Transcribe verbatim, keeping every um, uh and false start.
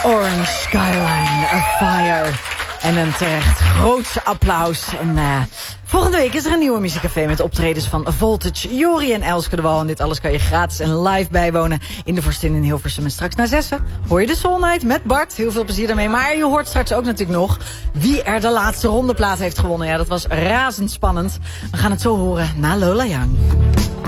Orange Skyline of Fire. En een terecht groot applaus. En uh, volgende week is er een nieuwe muziekcafé met optredens van Voltage, Jori en Elske de Wal. En dit alles kan je gratis en live bijwonen in de Vorstin in Hilversum. En straks na zessen hoor je de Soul Night met Bart. Heel veel plezier daarmee. Maar je hoort straks ook natuurlijk nog wie er de laatste rondeplaat heeft gewonnen. Ja, dat was razendspannend. We gaan het zo horen na Lola Young.